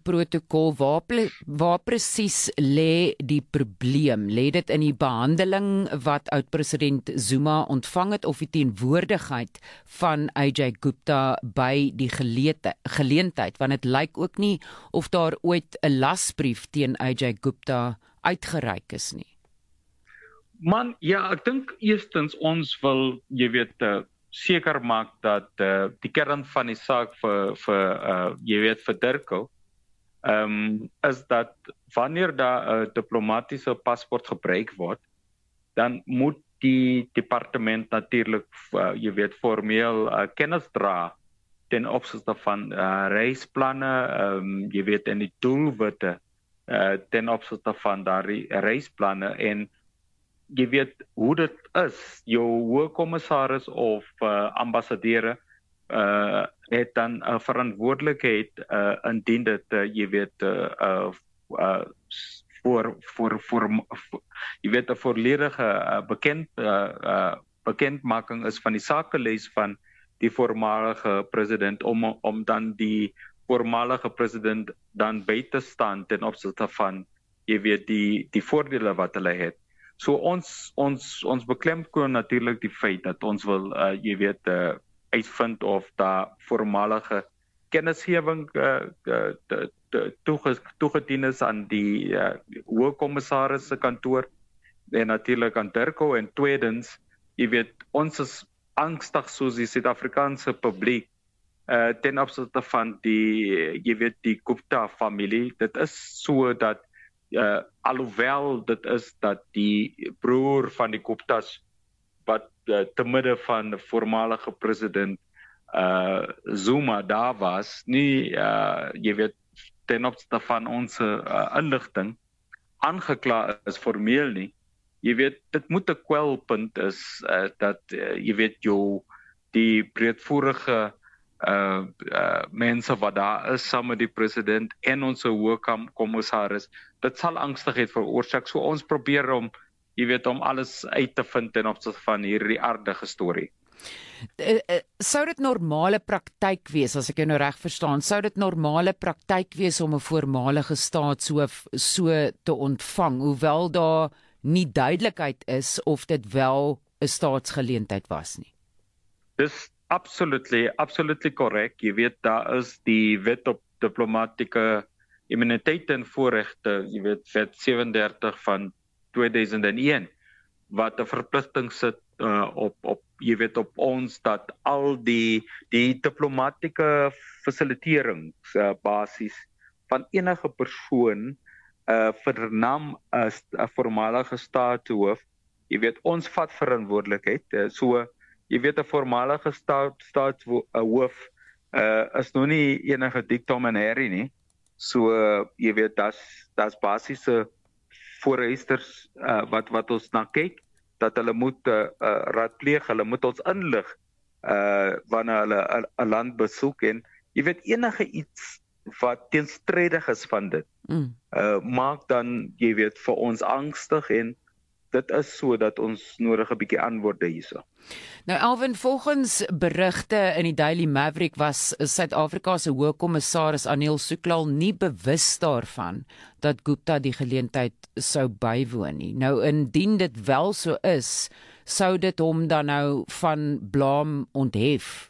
protokol, waar presies lê die probleem? Lê dit in die behandeling wat oud-president Zuma ontvang het of die teenwoordigheid van AJ Gupta by die geleentheid? Want dit lyk ook nie of daar ooit 'n lasbrief teen AJ Gupta uitgereik is nie. Man, ja, ek dink eerstens ons wil, jy weet, seker maak dat die kern van die saak vir jy weet, vir Dirko, is dat wanneer daar 'n diplomatisiese paspoort gebruik word, dan moet die departement natuurlik, jy weet, formeel kennis dra ten opsigte van reisplanne, jy weet, en die doelwitte ten opsigte van daardie reisplanne en jy weet hoe dit is, jou hoofkommissaris of ambassadeure het dan 'n verantwoordelikheid indien dit jy weet voor jy weet 'n volledige bekendmaking is van die sakelys van die voormalige president om dan die voormalige president dan by te staan ten opsigte van jy weet die voordele wat hulle het. So ons beklemtoon natuurlik die feit dat ons wil jy weet uitvind of daar voormalige kennisgewing toegedien is aan die hoofkommissaris se kantoor en natuurlik aan Dirko en tweedens jy weet ons is angstig soos die Suid-Afrikaanse publiek ten opsigte van die jy weet die Gupta familie. Dit is so dat alhoewel dit is dat die broer van die Guptas wat te midde van voormalige president Zuma daar was, nie jy weet ten opsigte van ons inligting aangekla is formeel nie. Jy weet dit moet 'n kwelpunt is dat jy weet die breedvoerige mense wat daar is saam met die president en ons hoofkommissaris, dit sal angstigheid veroorsaak. So ons probeer om alles uit te vind ten opsigte van hierdie aardige storie. Sou dit normale praktyk wees, as ek jou nou reg verstaan, sou dit normale praktyk wees om 'n voormalige staatshoof so te ontvang, hoewel daar nie duidelikheid is of dit wel 'n staatsgeleentheid was nie? Dis absolutely korrek. Jy weet daar is die wet op diplomatieke immuniteit en voorregte, jy weet wet 37 van 2001 wat 'n verpligting sit op jy weet op ons dat al die diplomatieke fasiliteringbasis van enige persoon vernam as 'n voormalige staatshoof, jy weet ons vat verantwoordelikheid. So jy weet 'n voormalige staatshoof is nog nie enige dictum en herrie nie. So jy weet das basiese vooreisters wat ons na kyk, dat hulle moet raadpleeg, hulle moet ons inlig wanneer hulle 'n land besoek en jy weet enige iets wat teenstrydig is van dit maak dan jy weet vir ons angstig en dit is so dat ons nodig 'n bietjie antwoorde hierso. Nou Alvin, volgens berigte in die Daily Maverick was Suid-Afrika se hoofkommissaris Anil Suklal nie bewus daarvan dat Gupta die geleentheid sou bywoon nie. Nou indien dit wel so is, sou dit hom dan nou van blame onthef?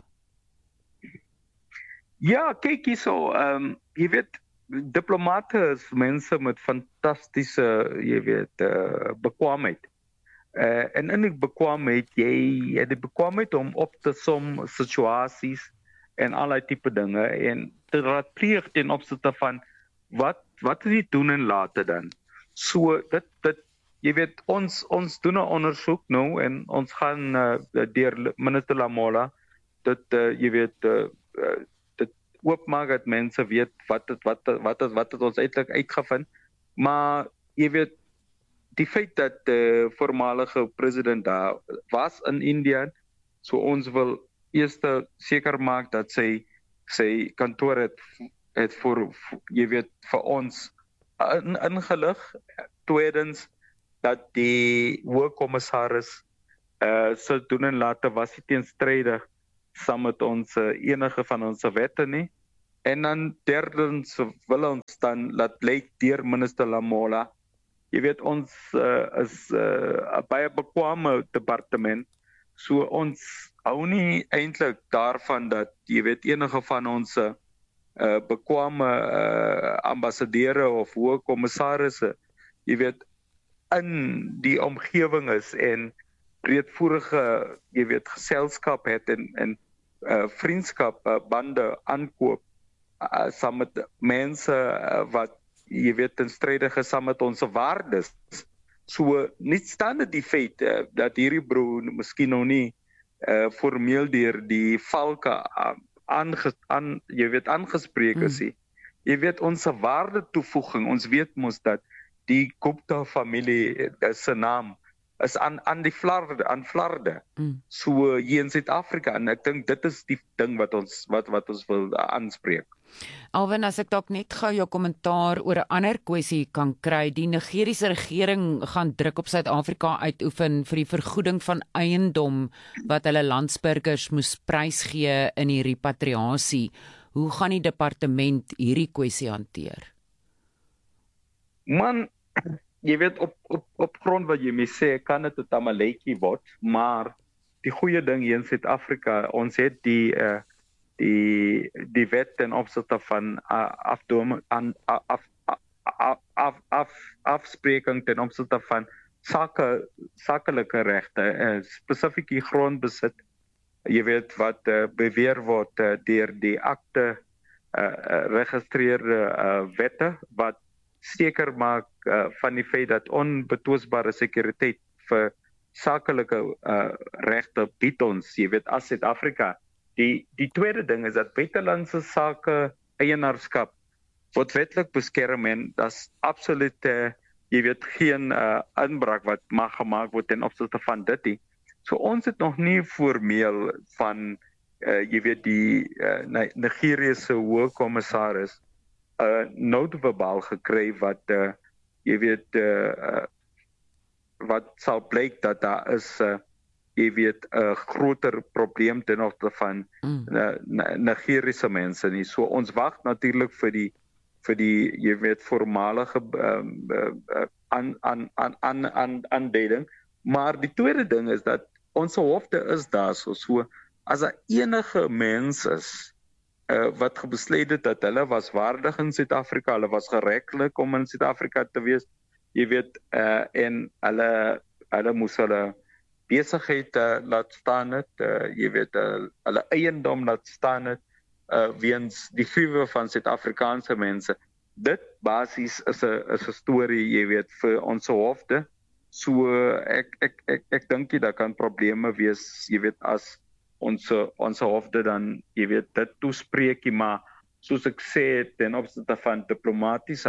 Ja, kyk hierso, jy weet diplomate is mense met fantastiese, jy weet, bekwaamheid. En in die bekwaamheid, jy het die bekwaamheid om op te som situasies en allerlei tipe dinge en te raadpleeg ten opsigte van wat is die doen en late dan. So dit jy weet ons doen 'n ondersoek nou en ons gaan deur minister Lamola dit jy weet dit oopmaak dat mense weet wat het ons eintlik uitgevind, maar jy weet die feit dat voormalige president daar was in India, so ons wil eers seker maak dat sy kantoor het jy weet vir ons ingelig. Tweedens dat die hoofkommissaris se doen en late was nie teenstrydig saam met ons enige van ons wette nie. En dan derdens wil ons dan laat lyk deur minister Lamola. Jy weet ons is 'n baie bekwame departement. So ons hou nie eintlik daarvan dat jy weet enige van ons bekwame ambassadeure of hoë kommissarisse jy weet in die omgewing is en breedvoerige jy weet geselskap het en vriendskap bande aankoop saam met mense wat jy weet ten stryde is saam met ons waardes. So niet staande die feit dat hierdie broer miskien nog nie formeel deur die valke jy weet aangespreek is. Jy weet ons waarde toevoeging, ons weet mos dat die Gupta familie se naam is aan die Flarde. So hier in Suid-Afrika en ek dink dit is die ding wat ons wil aanspreek. Alwin, as ek dalk net gou jou kommentaar oor 'n ander kwessie kan kry, die Nigeriese regering gaan druk op Suid-Afrika uitoefen vir die vergoeding van eiendom wat hulle landsburgers moes prysgee in die repatriasie. Hoe gaan die departement hierdie kwessie hanteer? Man, jy weet op grond wat jy my sê, kan dit 'n tamaletjie word, maar die goeie ding hier in Suid-Afrika, ons het die wet ten opsigte van afspreking ten opsigte van sakelike regte, spesifiek die grondbesit, jy weet wat beweer word deur die akte registreerde wette wat seker maak van die feit dat onbetwisbare sekuriteit vir sakelike regte bied ons, jy weet as Suid-Afrika. Die tweede ding is dat buitelandse sake eienaarskap word wetlik beskerm en daar's absoluut jy weet geen inbraak wat mag gemaak word ten opsigte van dit nie. So ons het nog nie formeel van jy weet die Nigeriese hoë kommissaris noodverbaal gekry wat jy weet wat sal blyk dat daar is jy weet 'n groter probleem ten opsigte van Nigeriese mense nie. So ons wag natuurlik vir die jy weet voormalige aanduiding, maar die tweede ding is dat ons hofte is daar so as daar enige mens is wat besluit het dat hulle was waardig in Suid-Afrika, hulle was geregtelik om in Suid-Afrika te wees, jy weet en hulle moes hulle besigheid laat staan het, jy weet hulle eiendom laat staan het weens die gruwe van Suid-Afrikaanse mense. Dit basies is 'n storie, jy weet, vir ons hofte. So ek dink jy daar kan probleme wees, jy weet, as ons hofte dan, jy weet, dit toespreek, maar soos ek sê, ten opsigte van diplomatiese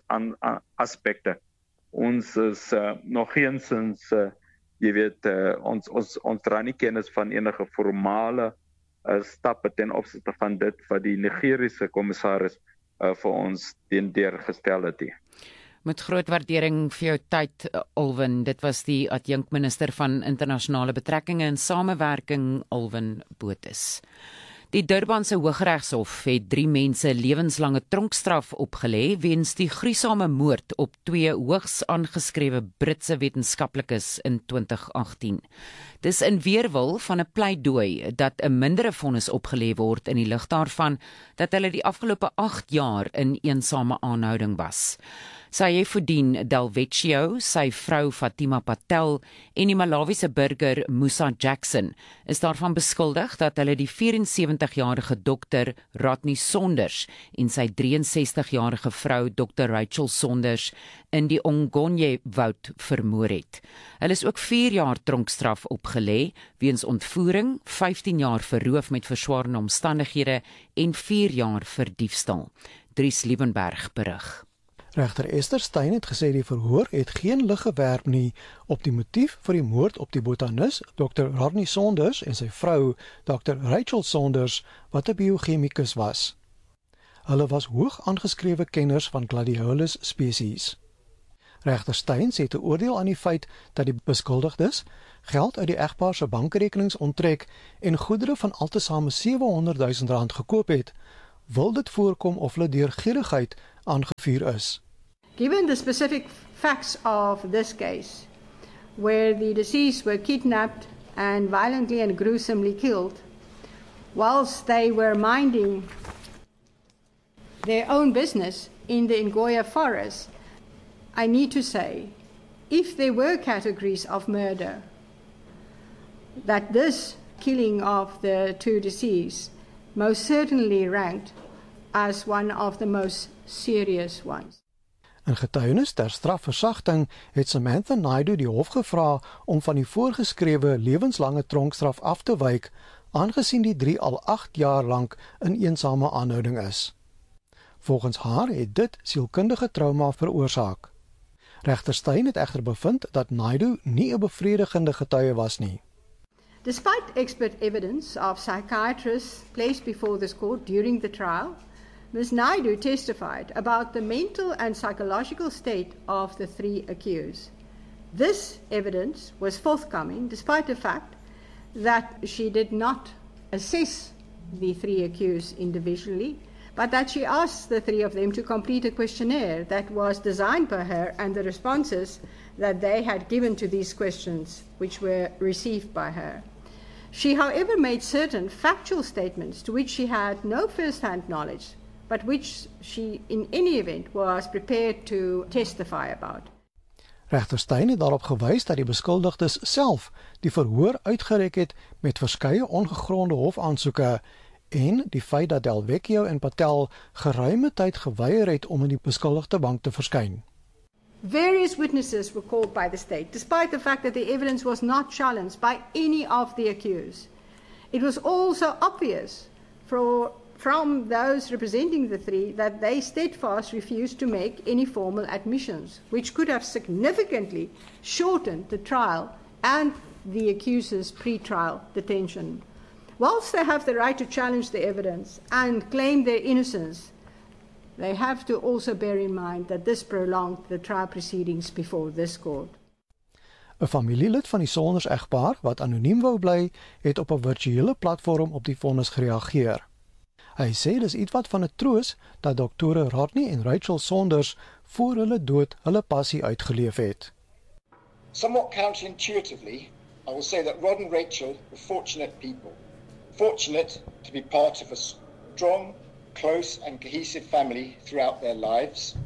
aspekte, ons is nog geensins jy weet, ons dra nie kennis van enige formale stappe ten opsigte van dit wat die Nigeriese kommissaris vir ons deurgestel het. Met groot waardering vir jou tyd, Alwin. Dit was die adjunkminister van internasionale betrekkinge en samewerking, Alwin Botha. Die Durbanse Hooggeregshof het 3 mense lewenslange tronkstraf opgelê weens die gruisame moord op 2 hoogs aangeskrewe Britse wetenskaplikes in 2018. Dis in weerwil van 'n pleidooi dat 'n mindere vonnis opgelê word in die lig daarvan dat hulle die afgelope 8 jaar in eensame aanhouding was. Saifuddin Delvecchio, sy vrou Fatima Patel en die Malawiese burger Musa Jackson is daarvan beskuldig dat hulle die 74-jarige dokter Rodney Saunders en sy 63-jarige vrou Dr. Rachel Saunders in die Ongonye-woud vermoor het. Hulle is ook 4 jaar tronkstraf opgelê weens ontvoering, 15 jaar vir roof met verswaarende omstandighede en 4 jaar vir diefstal. Dries Liebenberg berig. Regter Esther Stein het gesê die verhoor het geen lig gewerp nie op die motief vir die moord op die botanis Dr. Rodney Saunders en sy vrou Dr. Rachel Saunders wat 'n biochemikus was. Hulle was hoog aangeskrewe kenners van Gladiolus spesies. Regter Stein sê te oordeel aan die feit dat die beskuldigdes geld uit die egpaar se bankrekenings onttrek en goedere van altesaam R700 000 gekoop het, wil dit voorkom of hulle deur gierigheid aangevuur is. Given the specific facts of this case, where the deceased were kidnapped and violently and gruesomely killed, whilst they were minding their own business in the Ngoya forest, I need to say, if there were categories of murder, that this killing of the two deceased most certainly ranked as one of the most serious ones. In getuienis ter strafversagting het Samantha Naidoo die hof gevra om van die voorgeskrewe lewenslange tronkstraf af te wyk, aangesien die 3 al 8 jaar lank in eensame aanhouding is. Volgens haar het dit sielkundige trauma veroorsaak. Regter Steyn het egter bevind dat Naidoo nie 'n bevredigende getuie was nie. Despite expert evidence of psychiatrists placed before this court during the trial, Ms. Naidoo testified about the mental and psychological state of the 3 accused. This evidence was forthcoming despite the fact that she did not assess the 3 accused individually, but that she asked the 3 of them to complete a questionnaire that was designed by her and the responses that they had given to these questions, which were received by her. She, however, made certain factual statements to which she had no first-hand knowledge, but which she, in any event, was prepared to testify about. Regter Steyn het daarop gewys dat die beskuldigdes self die verhoor uitgereik het met verskeie ongegronde hofaansoeke en die feit dat Delvecchio en Patel geruime tyd geweier het om in die beskuldigde bank te verskyn. Various witnesses were called by the state, despite the fact that the evidence was not challenged by any of the accused. It was also obvious from those representing the 3 that they steadfast refused to make any formal admissions, which could have significantly shortened the trial and the accuser's pre-trial detention. Whilst they have the right to challenge the evidence and claim their innocence, they have to also bear in mind that this prolonged the trial proceedings before this court. 'n Familielid van die Saunders-egpaar wat anoniem wou bly, het op 'n virtuele platform op die vonnis gereageer. Hy sê dis ietwat van 'n troos dat doktore Rodney en Rachel Saunders voor hulle dood hulle passie uitgeleef het. Somewhat counterintuitively, I will say that Rod and Rachel were fortunate people. Fortunate to be part of a strong, close and cohesive family throughout their lives.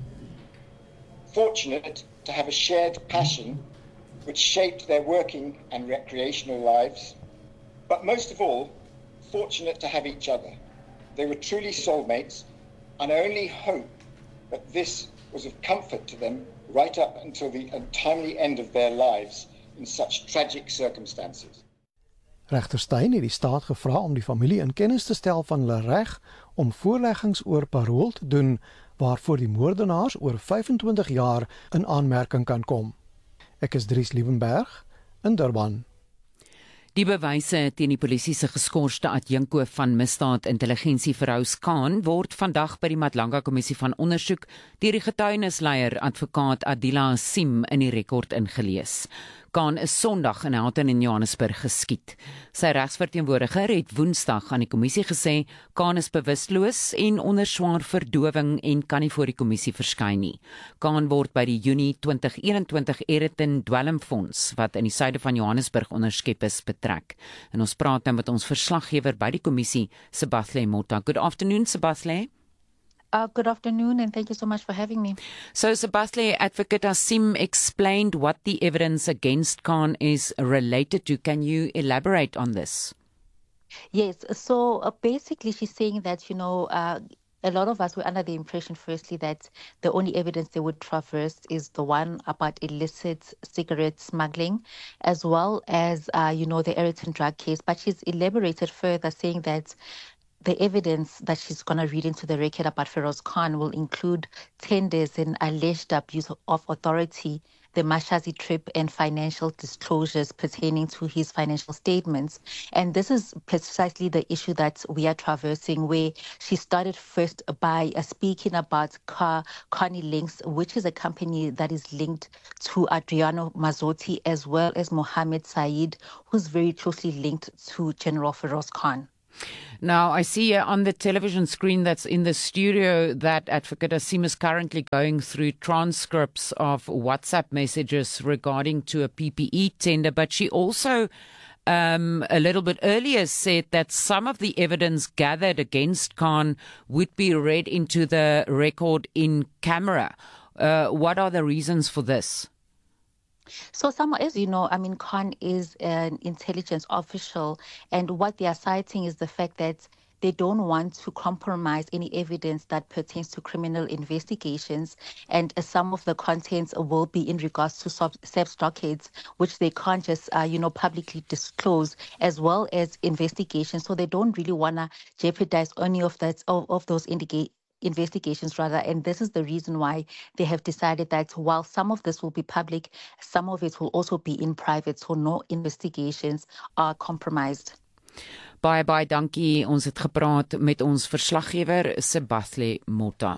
Fortunate to have a shared passion which shaped their working and recreational lives. But most of all, fortunate to have each other. They were truly soulmates, and I only hope that this was of comfort to them right up until the untimely end of their lives in such tragic circumstances. Regter Steyn het die staat gevra om die familie in kennis te stel van hulle reg om voorleggings oor parol te doen waarvoor die moordenaars oor 25 jaar in aanmerking kan kom. Ek is Dries Liebenberg in Durban. Die bewyse teen die polisie se geskorste adjunkhoof van misdaad-intelligensie Feroz Khan word vandag by die Madlanga Kommissie van Ondersoek deur die getuienisleier advokaat Adila Sim in die rekord ingelees. Khan is Sondag in Houghton in Johannesburg geskiet. Sy regsverteenwoordiger het Woensdag aan die kommissie gesê Khan is bewusteloos en onder swaar verdowing en kan nie voor die kommissie verskyn nie. Khan word by die Junie 2021 Egerton Dwelmfonds wat in die suide van Johannesburg onderskep is betrek. En ons praat nou met ons verslaggewer by die kommissie, Sebastian Motta. Good afternoon, Sebastian. Good afternoon, and thank you so much for having me. So, Sebastian, Advocate Asim explained what the evidence against Khan is related to. Can you elaborate on this? Yes, so basically she's saying that, a lot of us were under the impression, firstly, that the only evidence they would traverse is the one about illicit cigarette smuggling, as well as, the Egerton drug case. But she's elaborated further, saying that the evidence that she's going to read into the record about Feroz Khan will include tenders and alleged abuse of authority, the Mashazi trip, and financial disclosures pertaining to his financial statements. And this is precisely the issue that we are traversing, where she started first by speaking about Connie Links, which is a company that is linked to Adriano Mazzotti, as well as Mohammed Saeed, who's very closely linked to General Feroz Khan. Now, I see on the television screen that's in the studio that Advocate Asim is currently going through transcripts of WhatsApp messages regarding to a PPE tender, but she also a little bit earlier said that some of the evidence gathered against Khan would be read into the record in camera. What are the reasons for this? So, as you know, Khan is an intelligence official, and what they are citing is the fact that they don't want to compromise any evidence that pertains to criminal investigations, and some of the contents will be in regards to SAP stockades, which they can't just, publicly disclose, as well as investigations. So they don't really want to jeopardize any of those investigations, and this is the reason why they have decided that while some of this will be public, some of it will also be in private, so no investigations are compromised. Baie dankie. Ons het gepraat met ons verslaggewer Sebathile Motta.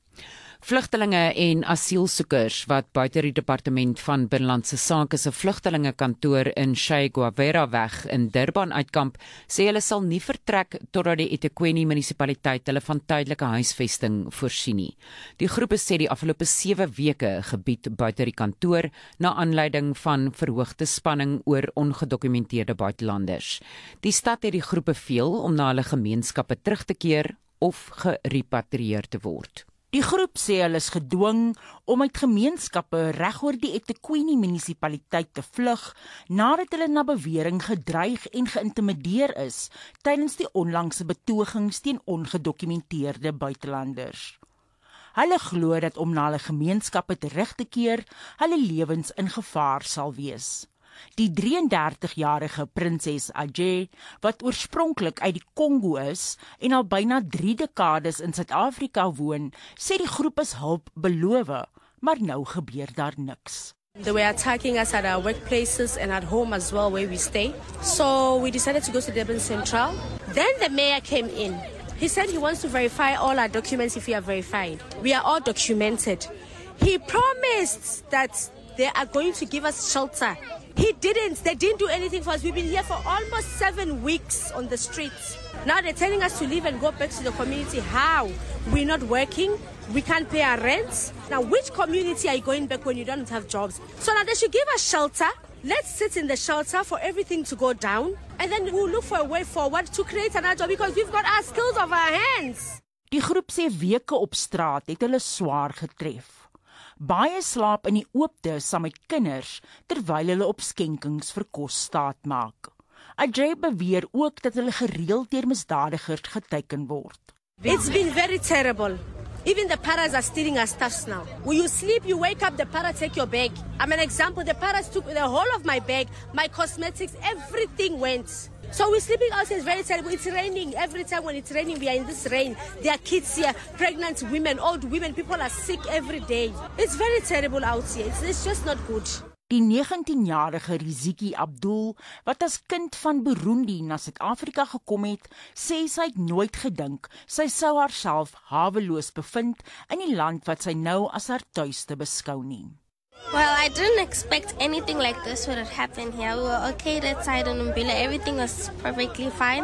Vlugtelinge en asielsoekers wat buite die Departement van Binnelandse Sake se vlugtelingekantoor in Che Guevara weg in Durban uitkamp, sê hulle sal nie vertrek totdat die eThekwini munisipaliteit hulle van tydelike huisvesting voorsien nie. Die groepe sê die afgelope 7 weke gebied buite die kantoor na aanleiding van verhoogde spanning oor ongedokumenteerde buitelanders. Die stad het die groepe beveel om na hulle gemeenskappe terug te keer of gerepatrieer te word. Die groep sê hulle is gedwing om uit gemeenskappe regoor die eThekwini munisipaliteit te vlug nadat hulle na bewering gedreig en geïntimideer is tydens die onlangse betogings teen ongedokumenteerde buitelanders. Hulle glo dat om na hulle gemeenskappe terug te keer, hulle lewens in gevaar sal wees. Die 33-jarige prinses Ajay, wat oorspronklik uit die Kongo is en al byna 3 dekades in Suid-Afrika woon, sê die groep is hulp beloof, maar nou gebeur daar niks. They were attacking us at our workplaces and at home as well where we stay. So we decided to go to Durban Central. Then the mayor came in. He said he wants to verify all our documents if we are verified. We are all documented. He promised that they are going to give us shelter. He didn't. They didn't do anything for us. We've been here for almost 7 weeks on the streets. Now they're telling us to leave and go back to the community. How? We're not working. We can't pay our rents. Now, which community are you going back when you don't have jobs? So now they should give us shelter. Let's sit in the shelter for everything to go down. And then we'll look for a way forward to create another job because we've got our skills of our hands. Die groep sê weke op straat het hulle swaar getref. Baie slaap in die oopte saam met kinders terwyl hulle op skenkings vir kos staatmaak. Ajay beweer ook dat hulle gereeld deur misdadigers geteken word. It's been very terrible. Even the paras are stealing our stuffs now. When you sleep, you wake up, the para take your bag. I'm an example. The paras took the whole of my bag, my cosmetics, everything went. So we're sleeping outside, it's very terrible. It's raining. Every time when it's raining, we are in this rain. There are kids here, pregnant women, old women, people are sick every day. It's very terrible out here. It's just not good. Die 19-jarige Riziki Abdul, wat as kind van Burundi na Suid-Afrika gekom het, sê sy het nooit gedink sy sou haarself haweloos bevind in die land wat sy nou as haar tuiste beskou nie. Well, I didn't expect anything like this would happen here. We were okay that side on Umbila. Everything was perfectly fine.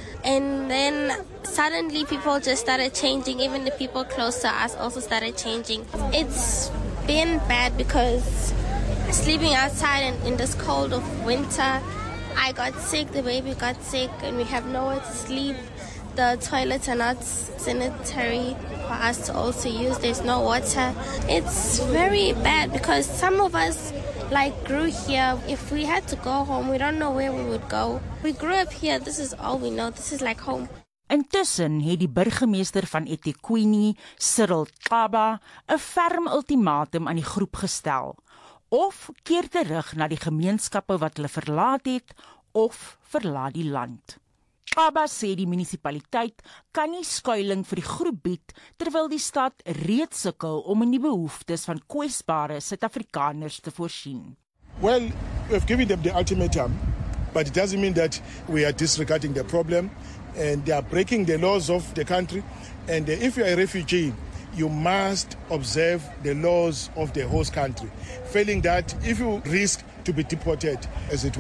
And then suddenly people just started changing. Even the people close to us also started changing. It's been bad because sleeping outside in this cold of winter, I got sick, the baby got sick, and we have nowhere to sleep. The toilets are not sanitary for us to also use. There's no water. It's very bad because some of us grew here. If we had to go home, we don't know where we would go. We grew up here. This is all we know. This is like home. Intussen het die burgemeester van eThekwini, Cyril Xaba, 'n ferm ultimatum aan die groep gestel. Of keer terug na die gemeenskappe wat hulle verlaat het, of verlaat die land. Xaba sê die munisipaliteit kan nie skuiling vir die groep bied, terwyl die stad reeds sukkel om in die behoeftes van kwesbare Suid-Afrikaners te voorsien. Well, we've given them the ultimatum, but it doesn't mean that we are disregarding the problem, and they are breaking the laws of the country, and if you are a refugee, you must observe the laws of the host country. Failing that, if you risk to be deported, as it were.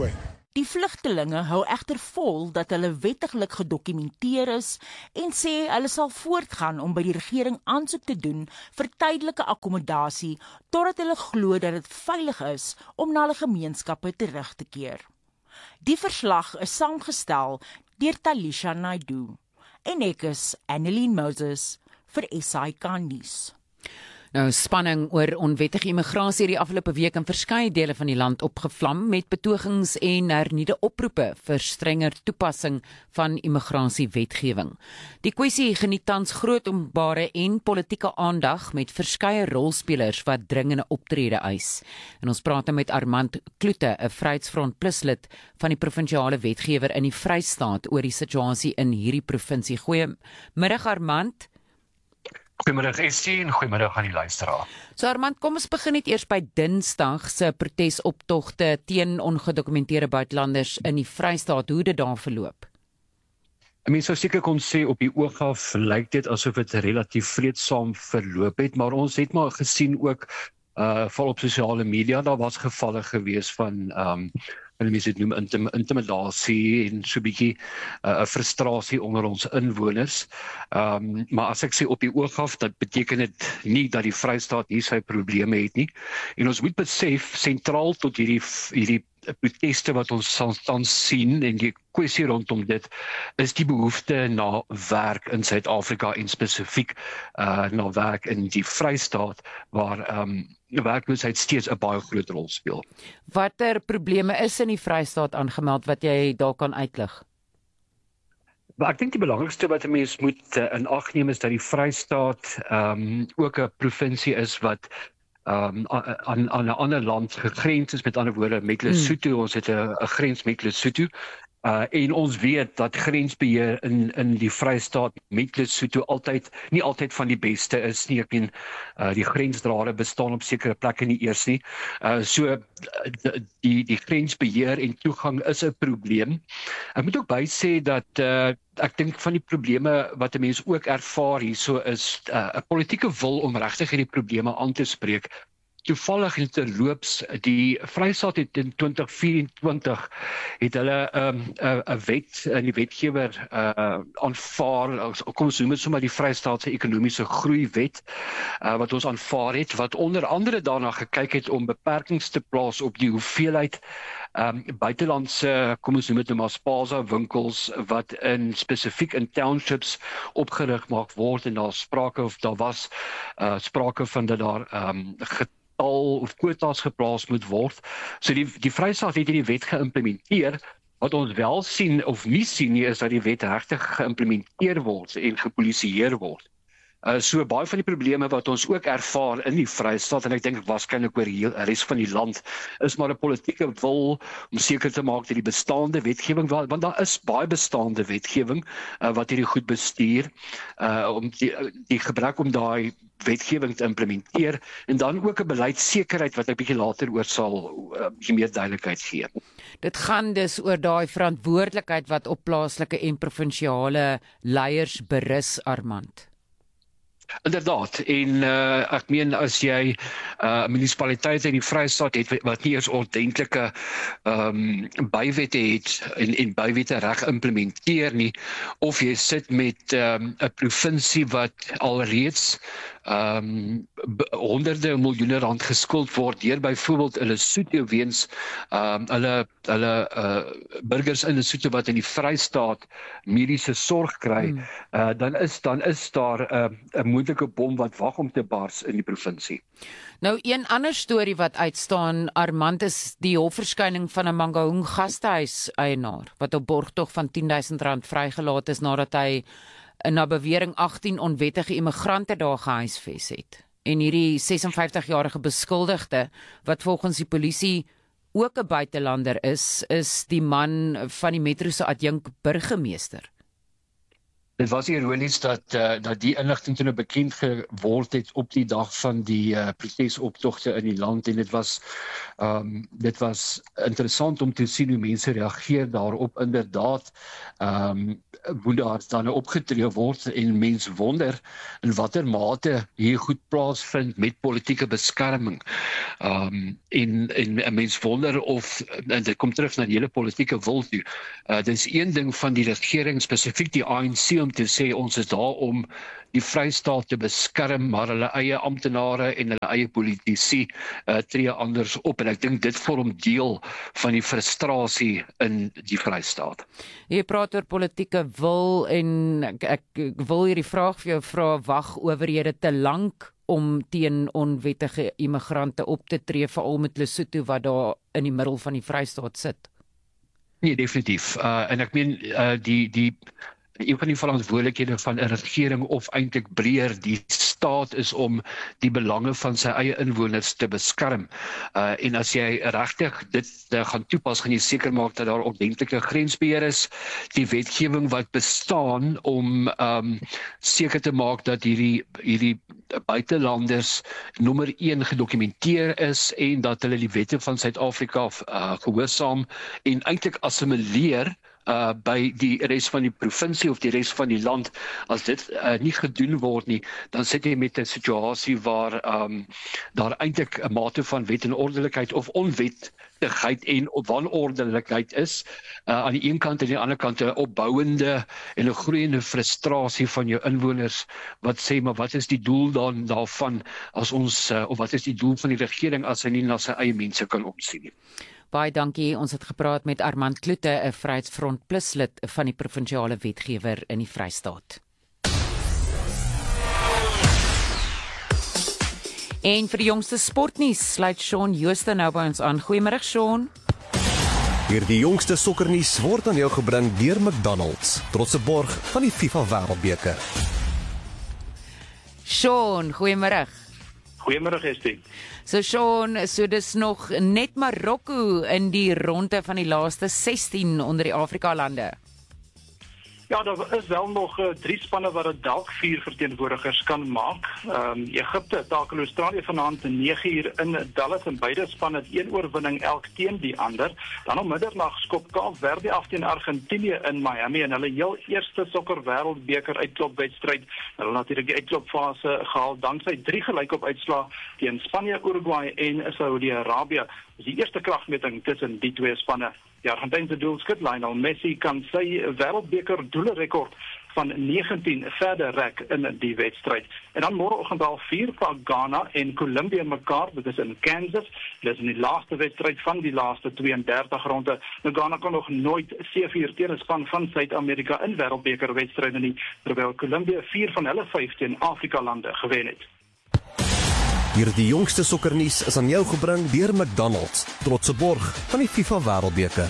Die vlugtelinge hou egter vol dat hulle wettiglik gedokumenteer is en sê hulle sal voortgaan om by die regering aansoek te doen vir tydelike akkommodasie totdat hulle glo dat dit veilig is om na hulle gemeenskappe terug te keer. Die verslag is saamgestel deur Talisha Naidoo en ek is Annelien Moses vir SAK nuus. Nou, spanning oor onwettige immigrasie die afgelope week in verskeie dele van die land opgevlam met betogings en hernieude oproepe vir strenger toepassing van immigrasiewetgewing. Die kwessie geniet tans groot openbare en politieke aandag met verskeie rolspelers wat dringende optrede eis. En ons praat met Armand Kloete, 'n Vryheidsfront Plus lid van die provinsiale wetgewer in die Vrystaat oor die situasie in hierdie provinsie. Goeiemiddag Armand. Goeiemiddag Essie en goeiemiddag aan die luisteraar. So Armand, kom ons begin net eers by Dinsdag se protesoptogte teen ongedokumenteerde buitelanders in die Vrystaat. Hoe dit daar verloop? Mens sou seker kon sê op die oog af lyk dit asof dit relatief vreedsaam verloop het, maar ons het maar gesien ook val op sosiale media, daar was gevalle gewees van hulle mense dit noem intimidasie en so 'n bietjie frustrasie onder ons inwoners. Maar as ek sê op die oog af, dat beteken dit nie dat die Vrystaat nie sy probleme het nie. En ons moet besef, sentraal tot hierdie proteste wat ons tans sien en die kwessie rondom dit, is die behoefte na werk in Suid-Afrika en spesifiek na werk in die Vrystaat waar werkloosheid steeds 'n baie groot rol speel. Watter probleme is in die Vrystaat aangemeld wat jy daar kan uitlig? Maar ek dink die belangrikste wat 'n mens moet in ag neem is dat die Vrystaat ook 'n provinsie is wat aan 'n ander land gegrens is, met ander woorde met Lesotho. Ons het 'n grens met Lesotho. En ons weet dat grensbeheer in die Vrystaat met Lesotho nie altyd van die beste is nie. Ek meen, die grensdrade bestaan op sekere plekke nie eers nie. So die grensbeheer en toegang is 'n probleem. Ek moet ook bysê dat ek dink van die probleme wat 'n mens ook ervaar hierso is 'n politieke wil om regtig hierdie probleme aan te spreek. Toevallig en terloops, die Vrystaat het in 2024 het hulle 'n wet in die wetgewer aanvaar, kom ons noem dit sommer die Vrystaatse ekonomiese groeiwet, wat ons aanvaar het, wat onder andere daarna gekyk het om beperkings te plaas op die hoeveelheid buitelandse, kom ons noem dit maar spaza winkels wat spesifiek in townships opgerig mag word, en daar was sprake van dat daar of quotas geplaas moet word. So die Vrystaat het hierdie wet geïmplementeer. Wat ons wel sien of nie sien nie, is dat die wet regtig geïmplementeer word en gepolisieer word. So baie van die probleme wat ons ook ervaar in die Vrystaat, en ek dink waarskynlik oor die res van die land, is maar 'n politieke wil om seker te maak dat die bestaande wetgewing, want daar is baie bestaande wetgewing wat hierdie goed bestuur, om die gebrek om daai wetgewing te implementeer, en dan ook 'n beleidssekerheid wat ek bietjie later oor sal meer duidelikheid gee. Dit gaan dus oor daai verantwoordelikheid wat op plaaslike en provinsiale leiers berus, Armand. Inderdaad, en ek meen as jy munisipaliteite in die Vrystaat het wat nie eers ordentlike bywette het en bywette reg implementeer nie, of jy sit met 'n provinsie wat alreeds honderde miljoene rand geskuld word deur byvoorbeeld Lesotho weens hulle burgers in Lesotho wat in die Vrystaat mediese sorg kry, dan is daar 'n moontlike bom wat wag om te bars in die provinsie. Nou, een ander storie wat uitstaan, Armand, is die hofverskyning van 'n Mangaung gastehuis-eienaar wat op borgtog van R10,000 vrygelaat is nadat hy na bewering 18 onwettige immigrante daar gehuisves het. En hierdie 56-jarige beskuldigde, wat volgens die polisie ook 'n buitelander is die man van die metro se adjunk burgemeester. Dit was ironies dat die inligting toe bekend geword het op die dag van die protesoptogte in die land en dit was interessant om te sien hoe mense reageer daarop. Inderdaad, moet daar dan opgetree word en mens wonder in watter mate hier goed plaasvind met politieke beskerming. En mens wonder of, en dit kom terug na die hele politieke wil toe, dit is een ding van die regering, spesifiek die ANC, om te sê ons is daar om die Vrystaat te beskerm, maar hulle eie amptenare en hulle eie politici tree anders op en ek dink dit vorm deel van die frustrasie in die Vrystaat. Jy praat oor politieke wil en ek wil hierdie vraag vir jou vra, wag owerhede te lank om teen onwettige immigrante op te tree, veral met Lesotho wat daar in die middel van die Vrystaat sit? Nee, definitief. En ek meen, een van die verantwoordelikhede van 'n regering of eintlik breër die staat is om die belange van sy eie inwoners te beskerm. En as jy regtig dit gaan toepas, gaan jy seker maak dat daar ordentlike grensbeheer is, die wetgewing wat bestaan om seker te maak dat hierdie buitelanders nommer 1 gedokumenteer is en dat hulle die wette van Suid-Afrika gehoorsaam en eintlik assimileer by die res van die provinsie of die res van die land. As dit nie gedoen word nie, dan sit jy met 'n situasie waar daar eintlik 'n mate van wet en ordelikheid of onwettigheid en wanordelikheid is. Aan die een kant en aan die ander kant 'n opbouende en 'n groeiende frustrasie van jou inwoners wat sê, maar wat is die doel daarvan as ons, of wat is die doel van die regering as hy nie na sy eie mense kan opsien nie? Baie dankie. Ons het gepraat met Armand Kloete, 'n Vryheidsfront Plus lid van die provinsiale wetgewer in die Vrystaat. En vir die jongste sportnuus sluit Shaun Jooste nou by ons aan. Goeiemôre Shaun. Hierdie jongste sokkernuus word aan jou gebring deur McDonald's, trotse borg van die FIFA Wêreldbeker. Shaun, goeiemôre. Goeiemôre Estie. So Shaun, so dis nog net Marokko in die ronde van die laaste 16 onder die Afrika lande. Ja, daar is wel nog 3 spanne wat dit dalk 4 verteenwoordigers kan maak. Egipte takel Australië vanaand 9:00 in Dallas en beide spanne het 1 oorwinning elk teen die ander. Dan om middernag skop Kaap Verde af teen Argentinië in Miami en hulle heel eerste sokker wêreldbeker uitklopwedstryd. Hulle natuurlik die uitklopfase gehaal danksy 3 gelykop uitslae teen Spanje, Uruguay en Saudi-Arabië. Dis die eerste kragmeting tussen die 2 spanne. Die Argentynse doelskut Lionel Messi kan sy wêreldbeker doelerekord van 19 verder rek in die wedstryd. En dan môreoggend al 4 pak Ghana en Colombia mekaar, dit is in Kansas. Dit is in die laaste wedstryd van die laaste 32 ronde. Nou Ghana kon nog nooit 7-4 teen 'n span van Suid-Amerika in wêreldbekerwedstryde nie, terwyl Colombia 4 van hulle 5 teen Afrika lande gewen het. Hierdie jongste sokkernuus is aan jou gebring deur McDonald's, trotse borg van die FIFA Wêreldbeker.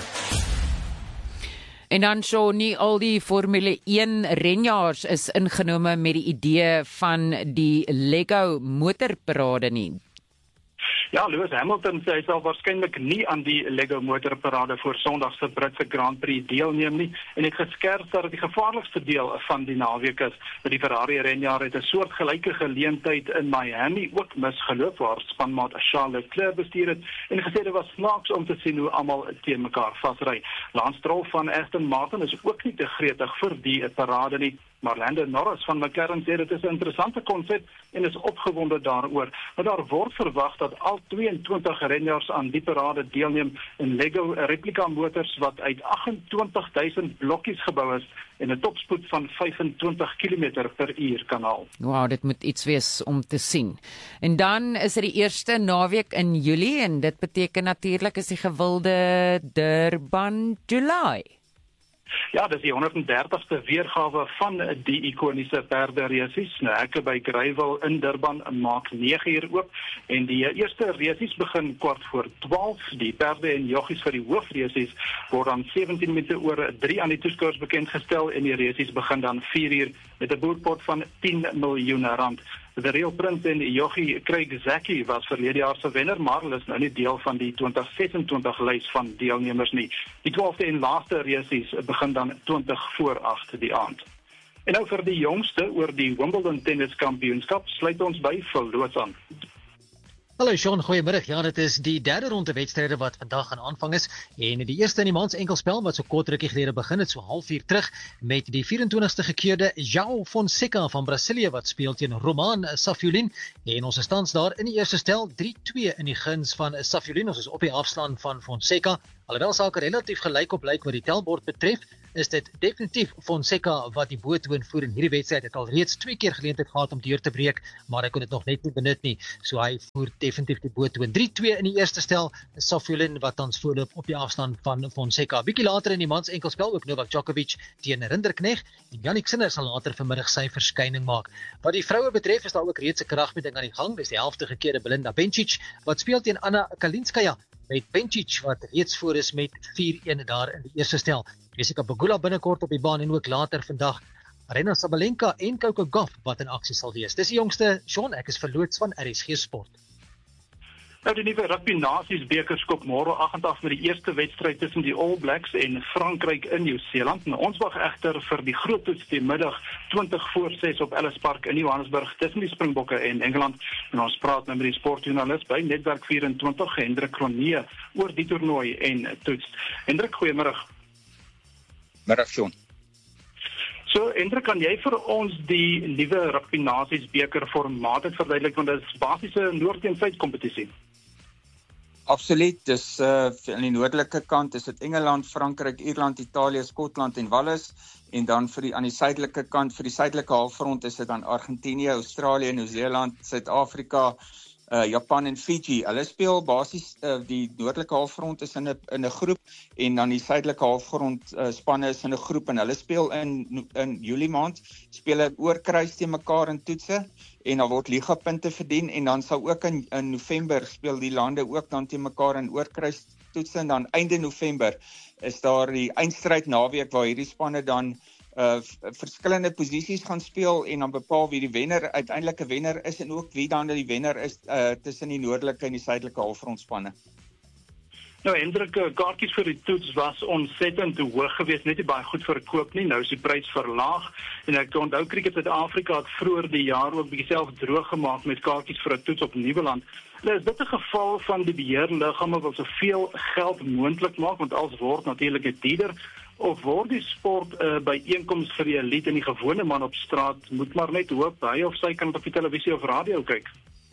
En dan so nie al die Formule 1 renjaars is ingenome met die idee van die Lego motorparade nie. Ja, Lewis Hamilton sê hy sal waarskynlik nie aan die Lego motorparade voor Sondag se Britse Grand Prix deelneem nie en het geskerp dat dit die gevaarlikste deel van die naweek is. Die Ferrari renjaer het 'n soortgelyke geleentheid in Miami ook misgeloop waar spanmaat Charles Leclerc bestuur het en gesê dit was snaaks om te sien hoe almal teen mekaar vasry. Lance Stroll van Aston Martin is ook nie te gretig vir die parade nie. Maar Lando Norris van McLaren sê dit is 'n interessante konsep en is opgewonde daaroor. Maar daar word verwag dat al 22 renjaars aan die parade deelneem in Lego replika motors wat uit 28.000 blokkies gebou is en 'n topspoed van 25 km/h kan haal. Wow, dit moet iets wees om te sien. En dan is dit die eerste naweek in Julie en dit beteken natuurlik is die gewilde Durban July. Ja, dis die 130ste weergawe van die ikoniese perderesies. Nou, hekke by Greyville in Durban maak 9:00 oop en die eerste resies begin 12:15. Die perde en joggies vir die hoofresies word dan 17 minute oor 3 aan die toeskouers bekendgestel en die resies begin dan 4:00 met 'n boekpot van 10 miljoen rand. De Real Prince en joggie Craig Zaki was verlede jaar se wenner, maar hulle is nou nie deel van die 2026 lys van deelnemers nie. Die 12de en laaste resies begin dan 20:08 die aand. En nou vir die jongste oor die Wimbledon tenniskampioenskap sluit ons by Verloots aan. Hallo Sean, goeiemiddag. Ja, dit is die derde ronde wedstryde wat vandag aan aanvang is en die eerste in die mans enkelspel wat so kort rukkie gelede begin het, so 0:30 terug met die 24ste gekeerde João Fonseca van Brasilië wat speel teen Roman Safiullin en ons is tans daar in die eerste stel 3-2 in die guns van Safiullin. Ons is op die afstand van Fonseca. Alhoewel sake relatief gelyk op lyk wat die telbord betref, is dit definitief Fonseca wat die boetoon voer in hierdie wedstryd. Het al reeds 2 keer geleentheid gehad om deur te breek, maar hy kon dit nog net nie benut nie. So hy voer definitief die boetoon. 3-2 in die eerste stel, Safiullin wat tans voorloop op die afstand van Fonseca. Bietjie later in die mans enkelspel ook Novak Djokovic teen Rinderknecht en Jannik Sinner sal later vanmiddag sy verskyning maak. Wat die vroue betref is daar ook reeds 'n kragmeting aan die gang. Dis die 11de gekeerde Belinda Bencic wat speel teen Anna Kalinskaya met Bencic wat reeds voor is met 4-1 daar in die eerste stel. Jessica Pegula binnekort op die baan en ook later vandag Aryna Sabalenka en Coco Gauff wat in aksie sal wees. Dis die jongste, Sean, ek is Verloots van RSG Sport. Nou die nuwe Rugby Nasies beker skop môre 8 met die eerste wedstryd tussen die All Blacks en Frankryk in Nieu-Seeland. Nou, ons wag egter vir die groot toets die middag 20:06 op Ellis Park in Johannesburg tussen die Springbokke en Engeland. En ons praat nou met die sportjoernalis by Netwerk 24 Hendrik Kronee oor die toernooi en toets. Hendrik, goeiemiddag. Middag, Sean. So, Hendrik, kan jy vir ons die nuwe Rugby Nasies beker formaat verduidelik, want dit is basies 'n noord teen suid kompetisie. Absoluut, dis aan die noordelike kant is dit Engeland, Frankryk, Ierland, Italië, Skotland en Wales en dan aan die suidelike kant, vir die suidelike halfrond is dit dan Argentinië, Australië, Nieu-Seeland, Suid-Afrika, Japan en Fiji. Hulle speel basies die noordelike halfrond is in 'n groep en dan die suidelike halfrond spanne is in 'n groep en hulle speel in Julie maand speel hulle oorkruis teen mekaar in toetse en dan word liga punte verdien en dan sal ook in November speel die lande ook dan teen mekaar in oorkruis toetse en dan einde November is daar die eindstryd naweek waar hierdie spanne dan verskillende posisies gaan speel en dan bepaal wie die uiteindelike wenner is en ook wie dan die wenner is tussen die noordelike en die suidelike halfrondspanne. Nou, Hendrik, kaartjies vir die toets was ontsettend hoog geweest, net nie baie goed verkoop nie. Nou is die prys verlaag en ek onthou Cricket Suid-Afrika het vroeër die jaar ook bietjie self droog gemaak met kaartjies vir 'n toets op Nieuweland. Nou is dit 'n geval van die beheerliggame wat soveel geld moontlik maak, want alles word natuurlik duurder. Of word die sport byeenkoms vir die elite en die gewone man op straat moet maar net hoop hy of sy kan op die televisie of radio kyk?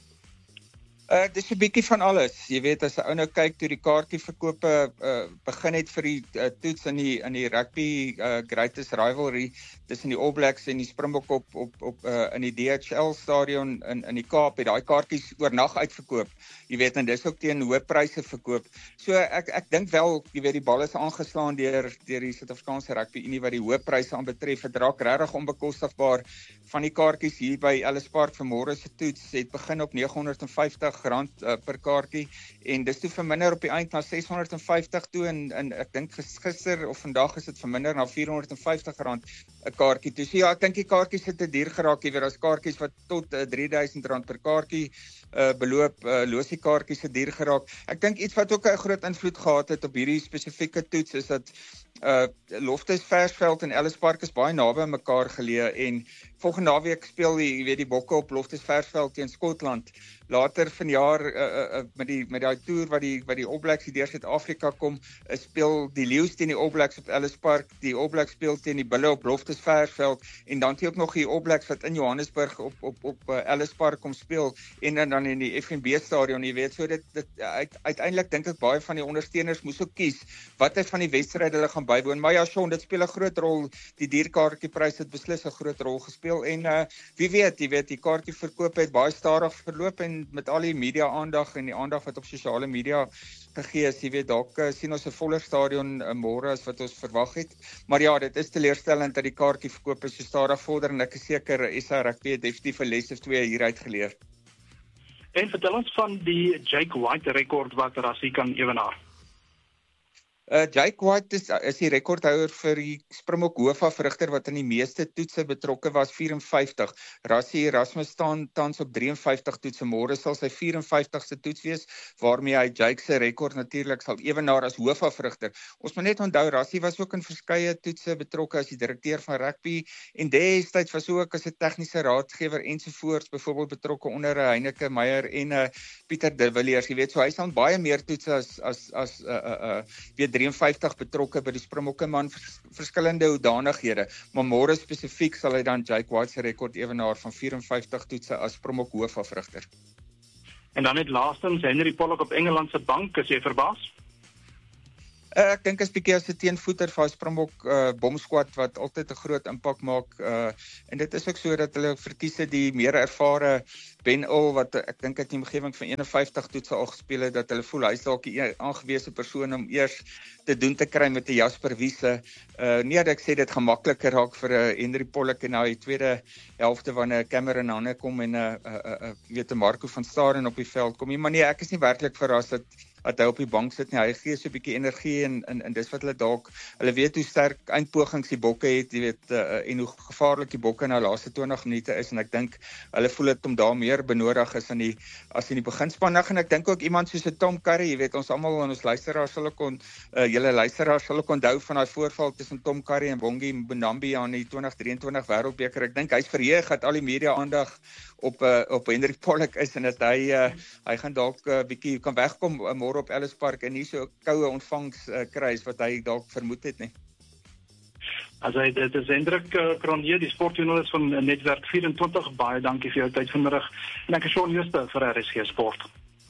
Dis 'n bietjie van alles. Jy weet, as 'n ou nou kyk toe die kaartjieverkope begin het vir die toets in die rugby greatest rivalry tussen die All Blacks en die Springbokke op in die DHL stadion in die Kaap, het daai kaartjies oornag uitverkoop. Jy weet, en dis ook teen hoë pryse verkoop. So ek dink wel, jy weet, die bal is aangeslaan deur die Suid-Afrikaanse Rugby Unie wat die hoë pryse aanbetref. Dit raak regtig onbekostigbaar. Van die kaartjies hier by Ellis Park vir môre se toets het begin op R950 per kaartjie en dis toe verminder op die eind na R650 toe en ek dink gister of vandag is dit verminder na R450 'n kaartjie. Dus ja, ek dink die kaartjies het te duur geraak. Jy weet, daar's kaartjies wat tot R3000 per kaartjie beloop, losie kaartjies het duur geraak. Ek dink iets wat ook 'n groot invloed gehad het op hierdie spesifieke toets is dat Loftus Versfeld en Ellis Park is baie naby aan mekaar geleë en volgende naweek speel die Bokke op Loftus Versfeld teen Skotland. Later vanjaar met die toer wat die All Blacks deur Suid-Afrika kom, speel die Lions teen die All Blacks op Ellis Park, die All Blacks speel teen die Bulle op Loftus Versfeld en dan ook nog die All Blacks wat in Johannesburg op Ellis Park kom speel en dan in die FNB stadion. Jy weet, so dit uiteindelik dink ek baie van die ondersteuners moes ook kies watter van die wedstryde hulle gaan bywoon. Maar ja, Sean, dit speel 'n groot rol. Die dierkaartjiepryse het beslis 'n groot rol gespeel en wie weet, jy weet, die kaartjieverkoop het baie stadig verloop en met al die media aandag en die aandag wat op sosiale media gegee is, jy weet, dalk sien ons 'n voller stadion môre as wat ons verwag het. Maar ja, dit is teleurstellend dat die kaartjieverkope so stadig vorder en ek is seker SA Rugby het definitief 'n les of 2 hieruit geleer. En vertel ons van die Jake White rekord wat Rassie kan ewenaar. Jake White is die rekordhouer vir die Springbok hoofafrigter wat in die meeste toetse betrokke was, 54. Rassie Erasmus staan tans op 53 toetse. Môre sal sy 54ste toets wees, waarmee hy Jake se rekord natuurlik sal ewenaar as hoofafrigter. Ons moet net onthou, Rassie was ook in verskeie toetse betrokke as die direkteur van rugby en destyds was ook as 'n tegniese raadgewer ensovoorts, byvoorbeeld betrokke onder Heineke Meyer en Pieter de Villiers. Jy weet, so hy staan baie meer toetse as weer 53 betrokke by die Springbokke, man verskillende hoedanighede, maar môre spesifiek sal hy dan Jake White se rekord ewenaar van 54 toetse as Springbok hoofafrigter. En dan net laastens, Henry Pollock op Engeland se bank, is jy verbaas? Ek dink is bietjie as 'n teenvoeter vir Springbok bomsquad wat altyd 'n groot impak maak. En dit is ook so dat hulle verkies het die meer ervare Ben Earl wat ek dink het 'n omgewing van 51 toetse al gespeel het, dat hulle voel hy's dalk die aangewese persoon om eers te doen te kry met 'n Jasper Wiese. Nie dat ek sê dit gaan makliker raak vir Henry Pollock en nou die tweede helfte wanneer Cameron Hanne kom en weet Marco van Staden op die veld kom. Maar nee, ek is nie werklik verras dat hy op die bank sit nie. Hy gee so 'n bietjie energie en dis wat hulle weet hoe sterk eindpogings die Bokke het, jy weet, en hoe gevaarlik die Bokke nou laaste 20 minute is, en ek dink hulle voel dit om daar meer benodig is as in die beginspan. En ek dink ook iemand soos 'n Tom Curry, jy weet, ons almal en ons luisteraars sal ook julle luisteraars sal ook onthou van daai voorval tussen Tom Curry en Bongi Mbonambi aan die 2023 Wêreldbeker. Ek dink hy's verheug dat al die media aandag op Henry Pollock is en dat hy gaan dalk 'n bietjie kan wegkom môre op Ellis Park en nie so 'n koue ontvangs kry wat hy dalk vermoed het nie. Dit is Hendrik Cronje, die sportjoernalis van Netwerk 24. Baie dankie vir jou tyd vanmiddag. En ek is Shaun Jooste vir RSG Sport.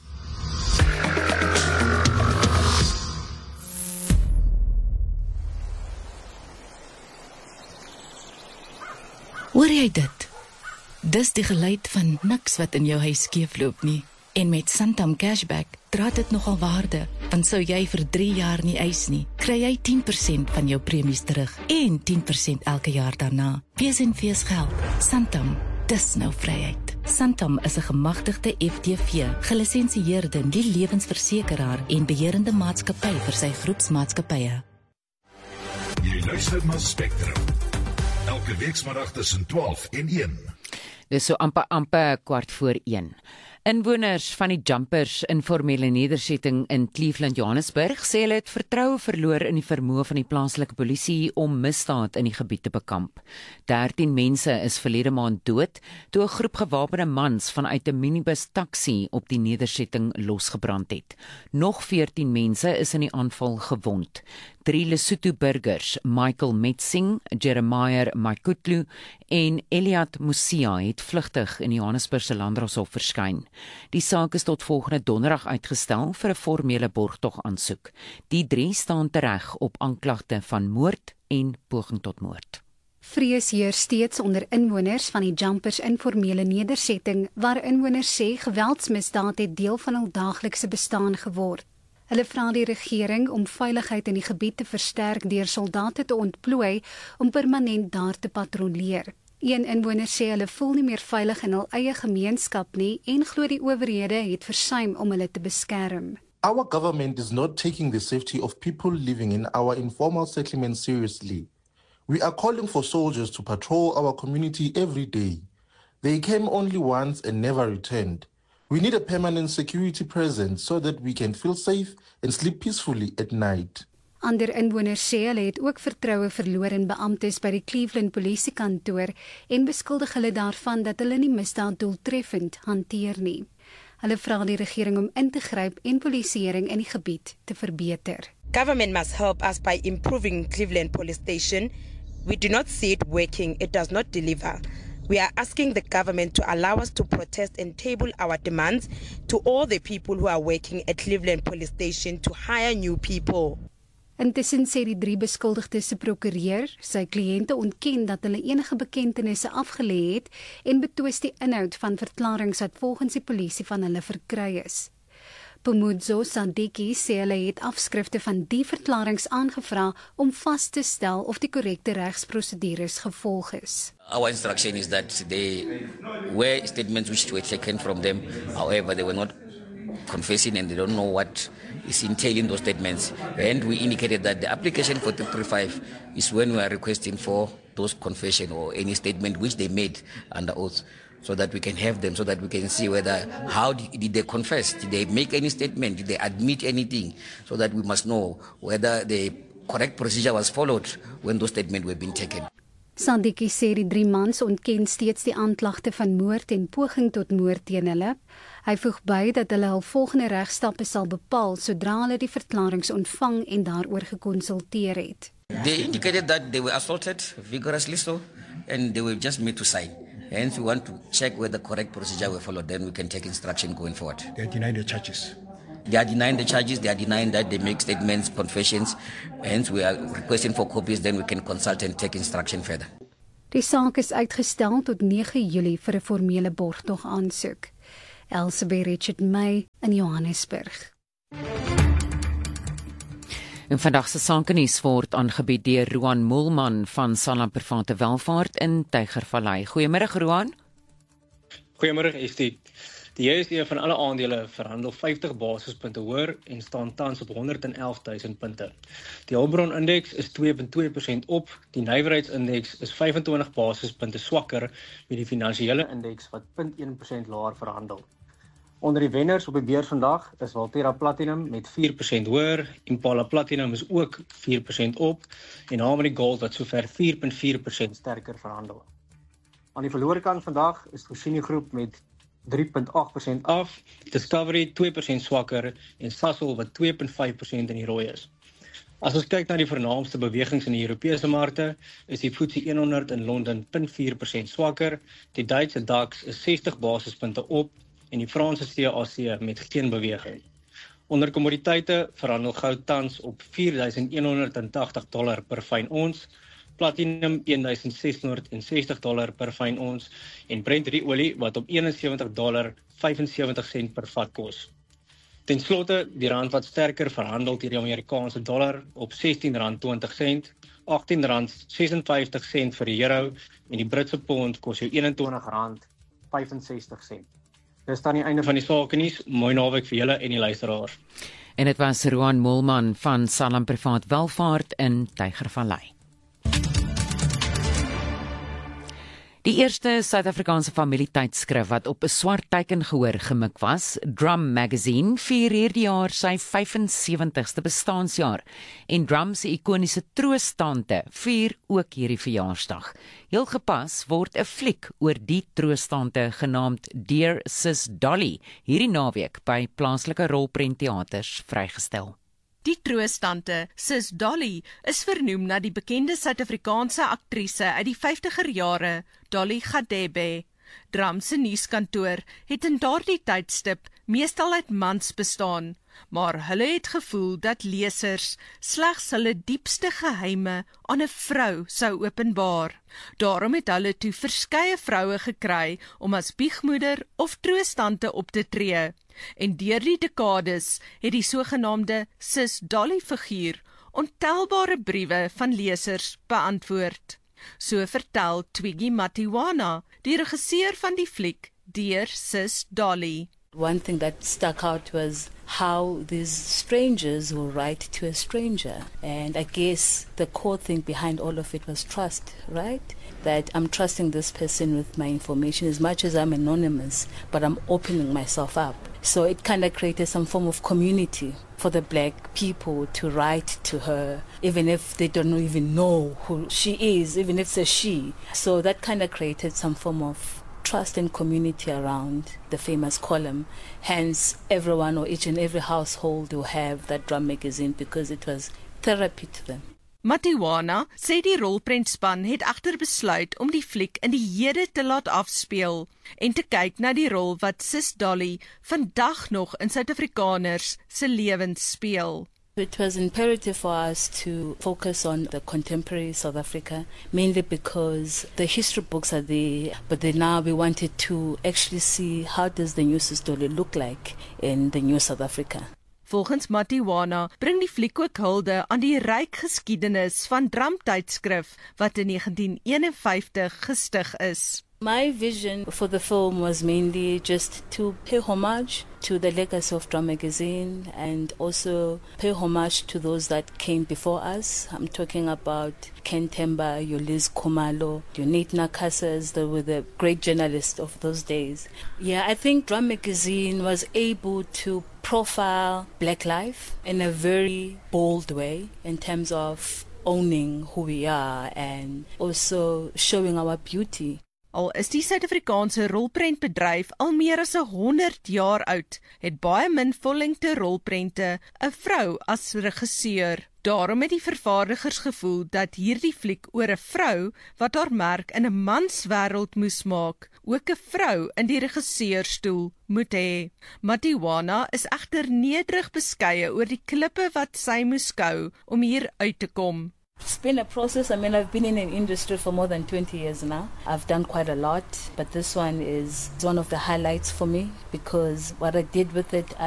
Hoor jy dit? Dis die geluid van niks wat in jou huis skeefloop nie. En met Santam Cashback dra dit nogal waarde, want sou jy vir 3 jaar nie eis nie, kry jy 10% van jou premies terug en 10% elke jaar daarna. Wees en wees geld. Santam, dis nou vryheid. Santam is 'n gemagtigde FTV, gelisensieerde nie-lewensversekeraar en beheerende maatskappy vir sy groepsmaatskappye. Jy luister na Spectrum. Elke weekmiddag tussen 12 en 1. Dis so amper 1:15. Inwoners van die Jumpers informele nedersetting in Cleveland, Johannesburg, sê hulle het vertroue verloor in die vermoë van die plaaslike polisie om misdaad in die gebied te bekamp. 13 mense is verlede maand dood toe 'n groep gewapende mans vanuit 'n minibus taxi op die nedersetting losgebrand het. Nog 14 mense is in die aanval gewond. 3 Lesotho burgers, Michael Metsing, Jeremiah Maikutlu en Eliat Musia het vlugtig in die Johannesburgse Landdroshof verskyn. Die saak is tot volgende donderdag uitgestel vir 'n formele borgtog aansoek. Die 3 staan tereg op aanklagte van moord en poging tot moord. Vrees heers steeds onder inwoners van die Jumpers informele nedersetting, waar inwoners sê geweldsmisdaad het deel van hul daaglikse bestaan geword. Hulle vra die regering om veiligheid in die gebied te versterk deur soldate te ontplooi om permanent daar te patrolleer. Een inwoner sê hulle voel nie meer veilig in hul eie gemeenskap nie en glo die owerhede het versuim om hulle te beskerm. Our government is not taking the safety of people living in our informal settlements seriously. We are calling for soldiers to patrol our community every day. They came only once and never returned. We need a permanent security presence so that we can feel safe and sleep peacefully at night. Ander inwoners sê hulle het ook vertroue verloor in beamptes by die Cleveland polisiekantoor en beskuldig hulle daarvan dat hulle nie misdaad doeltreffend hanteer nie. Hulle vra die regering om in te gryp en polisieering in die gebied te verbeter. Government must help us by improving Cleveland Police Station. We do not see it working, it does not deliver. We are asking the government to allow us to protest and table our demands to all the people who are working at Cleveland Police Station to hire new people. Intussen sê die 3 beskuldigdes se prokureur, sy kliënte ontken dat hulle enige bekentenisse afgelê het en betwis die inhoud van verklaringe wat volgens die polisie van hulle verkry is. Pumudzo Sadiki sê hulle het afskrifte van die verklaringe aangevra om vas te stel of die korrekte regsprosedures gevolg is. Our instruction is that they were statements which were taken from them, however they were not confessing and they don't know what is entailing those statements. And we indicated that the application for 335 is when we are requesting for those confession or any statement which they made under oath, so that we can have them, so that we can see whether, how did they confess? Did they make any statement? Did they admit anything? So that we must know whether the correct procedure was followed when those statements were being taken. Sadiki sê die 3 mans ontken steeds die aanklagte van moord en poging tot moord teen hulle. Hy voeg by dat hulle hul volgende regstappe sal bepaal sodra hulle die verklaringe ontvang en daaroor gekonsulteer het. They indicated that they were assaulted vigorously so, and they were just made to sign. Hence, we want to check whether the correct procedure were followed, then we can take instruction going forward. They are denying the charges. They are denying the charges, they are denying that they make statements, confessions, hence we are requesting for copies, then we can consult and take instruction further. Die saak is uitgestel tot 9 Julie vir 'n formele borgtog aansoek. Elsabeth Richard May in Johannesburg. En vandag se sakenuus word aangebied deur Roan Moelman van Sanlam Private Welvaart in Tygervallei. Goeiemôre Roan. Goeiemôre Estie. Die JSE van alle aandele verhandel 50 basispunte hoër en staan tans op 111.000 punte. Die Hulbron-indeks is 2.2% op, die nywerheidsindeks is 25 basispunte swakker met die finansiële indeks wat 0.1% laer verhandel. Onder die wenners op die beurs vandag is Valterra Platinum met 4% hoër, Impala Platinum is ook 4% op en Harmony Gold wat sover 4.4% sterker verhandel. Aan die verlore kant vandag is Gosini Groep met 3.8% af, Discovery 2% swakker en Sasol wat 2.5% in die rooi is. As ons kyk na die vernaamste bewegings in die Europese markte, is die FTSE 100 in Londen 0.4% swakker, die Duitse DAX is 60 basispunte op en die Franse CAC met geen beweging. Onder kommoditeite verhandel goud tans op $4,180 per fyn ons, platinum $1,660 per fyn ons en Brent olie wat op $71.75 per vat kos. Ten slotte, die rand wat sterker verhandel teen die Amerikaanse dollar op R16.20, R18.56 vir die euro en die Britse pond kos jou R21.65. Dis dan die einde van die sakenuus. Mooi naweek vir julle en die luisteraars. En dit was Roan Moelman van Sanlam Private Welvaart in Tygervallei. Die eerste Suid-Afrikaanse familietydskrif wat op 'n swart teikengehoor gemik was, Drum Magazine, vier hierdie jaar sy 75ste bestaanjaar en Drum se ikoniese troostante vier ook hierdie verjaarsdag. Heel gepas word 'n fliek oor die troostante genaamd Dear Sis Dolly hierdie naweek by plaaslike rolprentteaters vrygestel. Die troostante, Sis Dolly, is vernoem na die bekende Suid-Afrikaanse aktrise uit die 50er jare, Dolly Gadebe. Drum se nuuskantoor het in daardie tydstip meestal uit mans bestaan, maar hulle het gevoel dat lesers slegs hulle diepste geheime aan 'n vrou sou openbaar. Daarom het hulle toe verskeie vroue gekry om as biegmoeder of troostante op te tree. En deur die dekades het die sogenaamde Sis Dolly figuur ontelbare briewe van lesers beantwoord. So vertel Twiggy Matiwana, die regisseur van die fliek Dear Sis Dolly. One thing that stuck out was how these strangers will write to a stranger. And I guess the core thing behind all of it was trust, right? That I'm trusting this person with my information as much as I'm anonymous, but I'm opening myself up. So it kind of created some form of community for the black people to write to her, even if they don't even know who she is, even if it's a she. So that kind of created some form of trust and community around the famous column. Hence, everyone or each and every household will have that Drum magazine because it was therapy to them. Matiwana sê die rolprentspan het egter besluit om die fliek in die hede te laat afspeel en te kyk na die rol wat Sis Dolly vandag nog in Suid-Afrikaners se lewens speel. It was imperative for us to focus on the contemporary South Africa, mainly because the history books are there, but then now we wanted to actually see how does the new Sis Dolly look like in the new South Africa. Volgens Matiwana bring die fliek ook hulde aan die ryk geskiedenis van Drum tydskrif wat in 1951 gestig is. My vision for the film was mainly just to pay homage to the legacy of Drum Magazine and also pay homage to those that came before us. I'm talking about Ken Temba, Ulysse Khumalo, Unit Nakasas, they were the great journalists of those days. Yeah, I think Drum Magazine was able to profile Black life in a very bold way in terms of owning who we are and also showing our beauty. Al is die Suid-Afrikaanse rolprentbedryf al meer as 100 jaar oud, het baie min vollengte rolprente 'n vrou as regisseur. Daarom het die vervaardigers gevoel dat hierdie fliek oor 'n vrou wat haar merk in 'n manswêreld moes maak, ook 'n vrou in die regisseurstoel moet hê. Matiwana is egter nederig beskeie oor die klippe wat sy moes kou om hier uit te kom. It's been a process. I mean, I've been in an industry for more than 20 years now. I've done quite a lot, but this one is one of the highlights for me because what I did with it,